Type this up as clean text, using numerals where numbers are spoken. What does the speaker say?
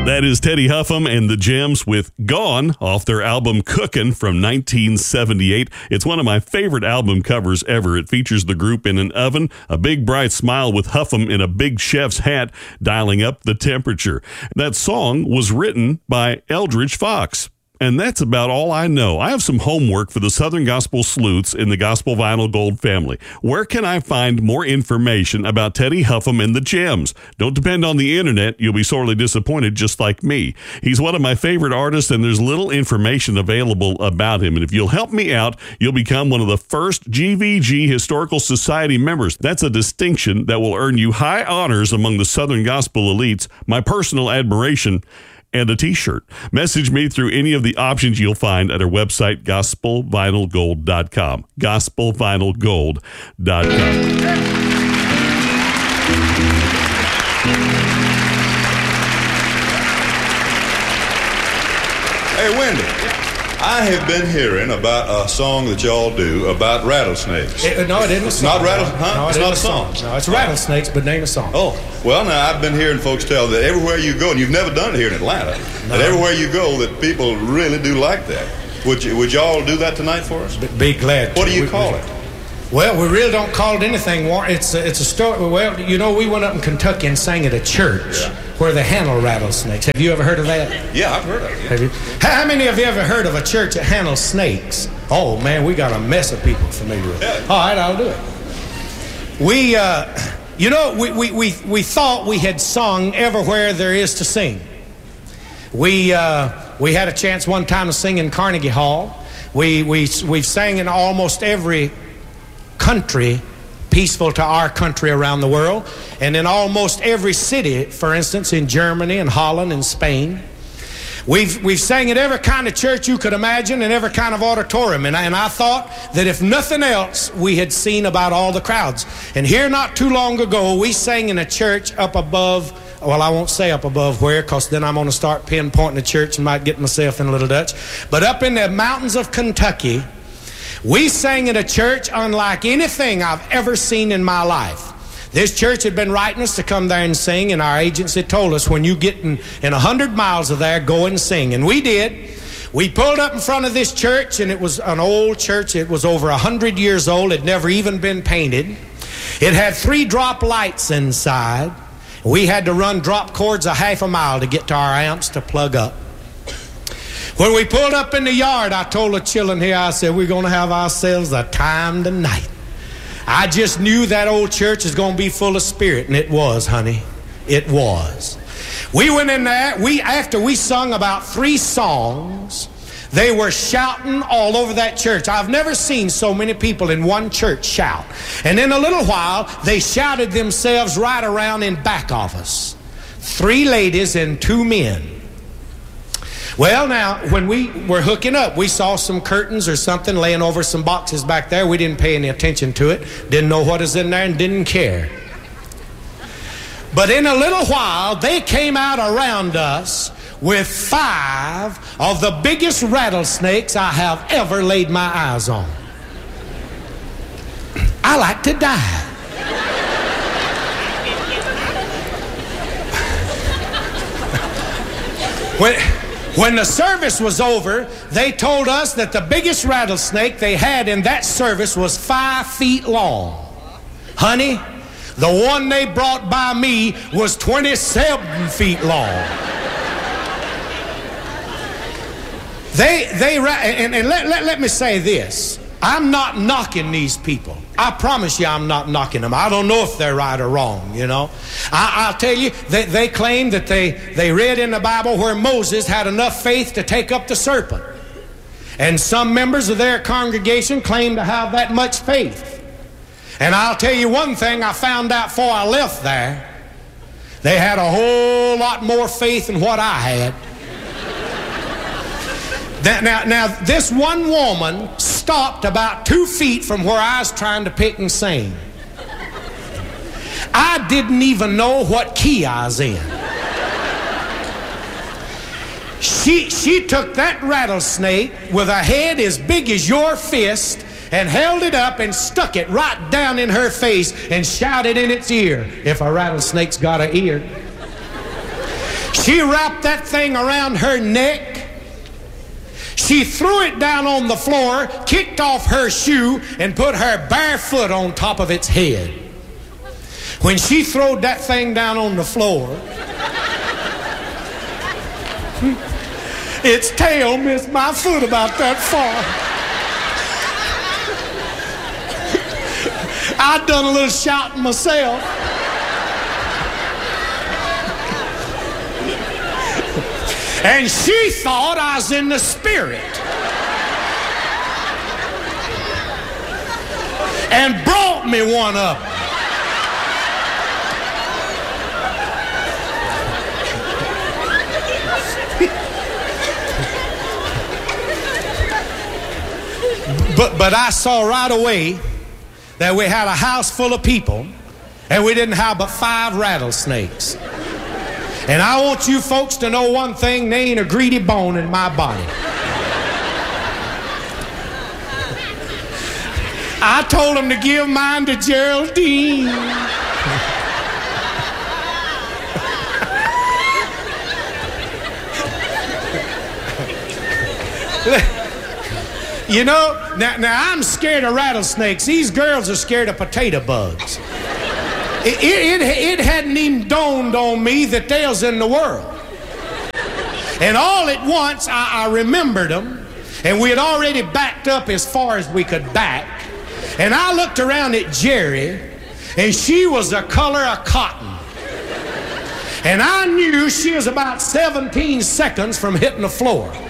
That is Teddy Huffam and the Gems with Gone off their album Cookin' from 1978. It's one of my favorite album covers ever. It features the group in an oven, a big bright smile with Huffam in a big chef's hat dialing up the temperature. That song was written by Eldridge Fox. And that's about all I know. I have some homework for the Southern Gospel Sleuths in the Gospel Vinyl Gold family. Where can I find more information about Teddy Huffam and the Gems? Don't depend on the internet. You'll be sorely disappointed just like me. He's one of my favorite artists, and there's little information available about him. And if you'll help me out, you'll become one of the first GVG Historical Society members. That's a distinction that will earn you high honors among the Southern Gospel elites, my personal admiration, and a t-shirt. Message me through any of the options you'll find at our website, gospelvinylgold.com. gospelvinylgold.com. Hey, Wendy, I have been hearing about a song that y'all do about rattlesnakes. No, it isn't a song. Not rattlesnakes, huh? No, it's not a song. No, it's rattlesnakes, but name a song. Oh, well, now, I've been hearing folks tell that everywhere you go, and you've never done it here in Atlanta, that everywhere you go, that people really do like that. Would y'all do that tonight for us? Be glad to. What do you call it? Well, we really don't call it anything, Warren. It's a story. Well, you know, we went up in Kentucky and sang at a church where they handle rattlesnakes. Have you ever heard of that? Yeah, I've heard of it. Yeah. Have you? How many of you ever heard of a church that handles snakes? Oh, man, we got a mess of people familiar with it. Yeah. All right, I'll do it. We thought we had sung everywhere there is to sing. We had a chance one time to sing in Carnegie Hall. We've sang in almost every country peaceful to our country around the world, and in almost every city, for instance, in Germany and Holland and Spain. We've sang at every kind of church you could imagine and every kind of auditorium, and I thought that if nothing else, we had seen about all the crowds. And here not too long ago, we sang in a church up above, well, I won't say up above where, because then I'm going to start pinpointing the church and might get myself in a little Dutch, but up in the mountains of Kentucky. We sang in a church unlike anything I've ever seen in my life. This church had been writing us to come there and sing, and our agents had told us, when you get in 100 miles of there, go and sing. And we did. We pulled up in front of this church, and it was an old church. It was over 100 years old. It had never even been painted. It had 3 drop lights inside. We had to run drop cords a half a mile to get to our amps to plug up. When we pulled up in the yard, I told the children here, I said, we're going to have ourselves a time tonight. I just knew that old church is going to be full of spirit, and it was, honey. It was. We went in there. After we sung about 3 songs, they were shouting all over that church. I've never seen so many people in one church shout. And in a little while, they shouted themselves right around in back of us. 3 ladies and 2 men. Well, now, when we were hooking up, we saw some curtains or something laying over some boxes back there. We didn't pay any attention to it, didn't know what was in there, and didn't care. But in a little while, they came out around us with 5 of the biggest rattlesnakes I have ever laid my eyes on. I like to die. When the service was over, they told us that the biggest rattlesnake they had in that service was 5 feet long. Honey, the one they brought by me was 27 feet long. Let me say this. I'm not knocking these people. I promise you I'm not knocking them. I don't know if they're right or wrong, you know. I'll tell you, they claim that they read in the Bible where Moses had enough faith to take up the serpent. And some members of their congregation claim to have that much faith. And I'll tell you one thing I found out before I left there. They had a whole lot more faith than what I had. Now, this one woman stopped about 2 feet from where I was trying to pick and sing. I didn't even know what key I was in. She took that rattlesnake with a head as big as your fist and held it up and stuck it right down in her face and shouted in its ear, if a rattlesnake's got an ear. She wrapped that thing around her neck. She threw it down on the floor, kicked off her shoe, and put her bare foot on top of its head. When she throwed that thing down on the floor, its tail missed my foot about that far. I'd done a little shouting myself. And she thought I was in the spirit. And brought me one up. But I saw right away that we had a house full of people and we didn't have but 5 rattlesnakes. And I want you folks to know one thing: there ain't a greedy bone in my body. I told them to give mine to Geraldine. You know, now I'm scared of rattlesnakes. These girls are scared of potato bugs. It hadn't even dawned on me that they was in the world. And all at once, I remembered them, and we had already backed up as far as we could back. And I looked around at Jerry, and she was the color of cotton. And I knew she was about 17 seconds from hitting the floor.